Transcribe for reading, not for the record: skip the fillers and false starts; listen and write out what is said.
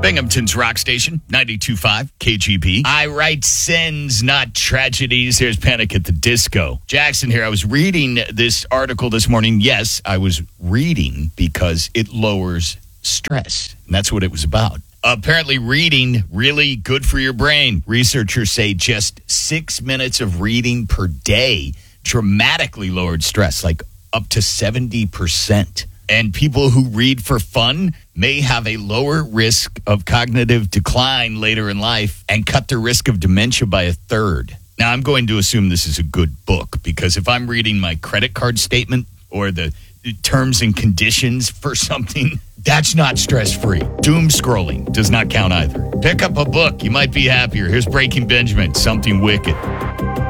Binghamton's Rock Station, 92.5 KGP. I write sins, not tragedies. There's Panic at the Disco. Jackson here. I was reading this article this morning. Yes, I was reading because it lowers stress. And that's what it was about. Apparently, reading really good for your brain. Researchers say just 6 minutes of reading per day dramatically lowered stress, like up to 70%. And people who read for fun may have a lower risk of cognitive decline later in life and cut their risk of dementia by a third. Now, I'm going to assume this is a good book because if I'm reading my credit card statement or the terms and conditions for something, that's not stress-free. Doom scrolling does not count either. Pick up a book. You might be happier. Here's Breaking Benjamin, Something Wicked.